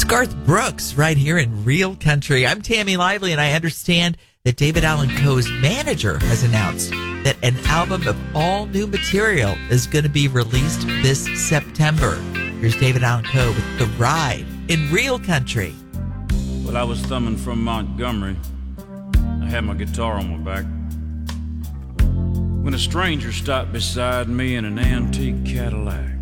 Garth Brooks right here in Real Country. I'm Tammy Lively, and I understand that David Allan Coe's manager has announced that an album of all new material is going to be released this September. Here's David Allan Coe with The Ride in Real Country. Well, I was thumbing from Montgomery. I had my guitar on my back when a stranger stopped beside me in an antique Cadillac.